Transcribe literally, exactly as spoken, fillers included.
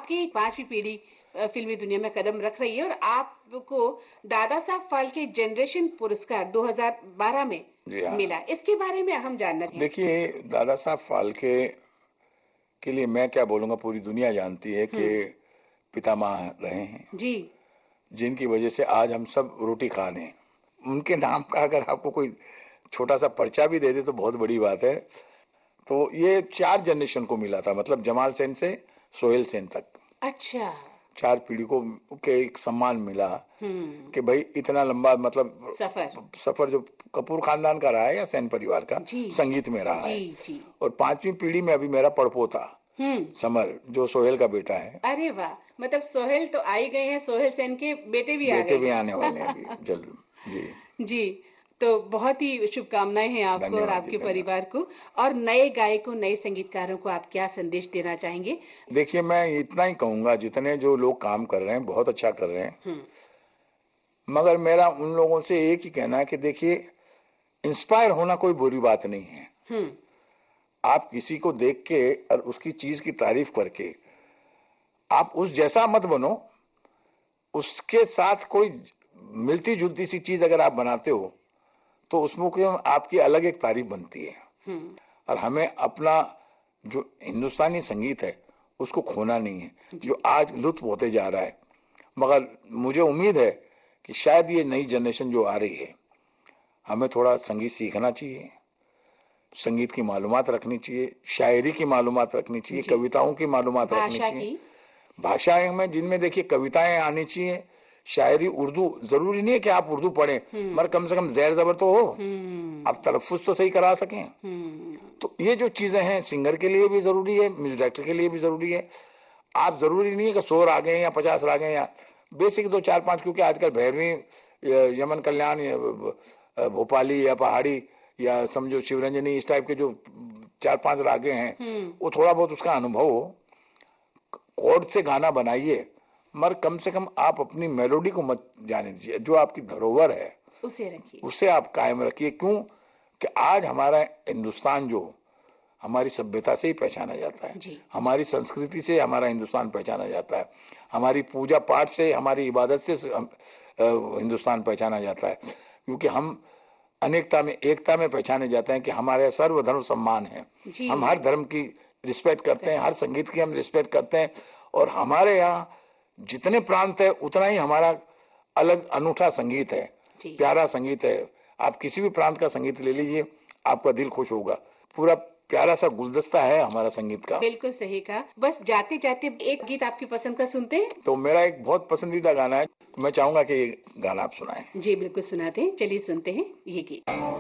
आपकी पांचवी पीढ़ी फिल्मी दुनिया में कदम रख रही है और आपको दादा साहब फाल्के जनरेशन पुरस्कार दो हज़ार बारह में हाँ। मिला। इसके बारे में हम जानना चाहेंगे। देखिए, दादा साहब फाल्के के लिए मैं क्या बोलूंगा, पूरी दुनिया जानती है कि पितामह रहे हैं जी, जिनकी वजह से आज हम सब रोटी खा रहे हैं। उनके नाम का अगर आपको कोई छोटा सा पर्चा भी दे दे तो बहुत बड़ी बात है। तो ये चार जनरेशन को मिला था, मतलब जमाल सेन से सोहेल सेन तक। अच्छा, चार पीढ़ी को के एक सम्मान मिला कि भाई इतना लंबा मतलब सफर सफर जो कपूर खानदान का रहा है या सेन परिवार का संगीत में रहा जी, है जी। और पांचवी पीढ़ी में अभी मेरा पड़पोता समर जो सोहेल का बेटा है। अरे वाह, मतलब सोहेल तो आ ही गए हैं, सोहेल सेन के बेटे भी आ गए, बेटे भी आने वाले हैं अभी जल्द। जी जी, तो बहुत ही शुभकामनाएं हैं आपको और आपके परिवार को। और नए गायकों, नए संगीतकारों को आप क्या संदेश देना चाहेंगे? देखिए, मैं इतना ही कहूंगा, जितने जो लोग काम कर रहे हैं बहुत अच्छा कर रहे हैं, मगर मेरा उन लोगों से एक ही कहना है कि देखिए, इंस्पायर होना कोई बुरी बात नहीं है। आप किसी को देख के और उसकी चीज की तारीफ करके आप उस जैसा मत बनो, उसके साथ कोई मिलती जुलती सी चीज अगर आप बनाते हो तो उसमें कोई आपकी अलग एक तारीफ बनती है। और हमें अपना जो हिंदुस्तानी संगीत है उसको खोना नहीं है, जो आज लुप्त होते जा रहा है। मगर मुझे उम्मीद है कि शायद ये नई जनरेशन जो आ रही है, हमें थोड़ा संगीत सीखना चाहिए, संगीत की मालूमात रखनी चाहिए, शायरी की मालूमात रखनी चाहिए, कविताओं की मालूमात रखनी चाहिए। भाषाएं में जिनमें देखिए कविताएं आनी चाहिए, शायरी उर्दू, जरूरी नहीं है कि आप उर्दू पढ़ें, मगर कम से कम जैर जबर तो हो, आप तलफ्फुज तो सही करा सकें। तो ये जो चीजें हैं सिंगर के लिए भी जरूरी है, म्यूजिक डायरेक्टर के लिए भी जरूरी है। आप जरूरी नहीं है कि सौ रागें या पचास रागें या बेसिक दो चार पांच, क्योंकि आजकल भैरवी, यमन कल्याण, भोपाली या पहाड़ी या समझो शिवरंजनी, इस टाइप के जो चार पांच रागें हैं वो थोड़ा बहुत उसका अनुभव हो, कोर्ड से गाना बनाइए, मगर कम से कम आप अपनी मेलोडी को मत जाने दीजिए। जो आपकी धरोहर है उसे रखिए, उसे आप कायम रखिए। क्यों कि आज हमारा हिंदुस्तान जो हमारी सभ्यता से ही पहचाना जाता है, हमारी संस्कृति से हमारा हिंदुस्तान पहचाना जाता है, हमारी पूजा पाठ से, हमारी इबादत से हिंदुस्तान पहचाना जाता है, क्योंकि हम अनेकता में एकता में पहचाने जाते हैं कि हमारे सर्वधर्म सम्मान है। हम हर धर्म की रिस्पेक्ट करते हैं, हर संगीत की हम रिस्पेक्ट करते हैं, और हमारे यहाँ जितने प्रांत है उतना ही हमारा अलग अनूठा संगीत है, प्यारा संगीत है। आप किसी भी प्रांत का संगीत ले लीजिए, आपका दिल खुश होगा। पूरा प्यारा सा गुलदस्ता है हमारा संगीत का। बिल्कुल सही कहा। बस जाते जाते एक गीत आपकी पसंद का सुनते हैं। तो मेरा एक बहुत पसंदीदा गाना है, मैं चाहूंगा कि ये गाना आप सुनाएं। जी बिल्कुल सुनाते हैं, चलिए सुनते हैं ये गीत।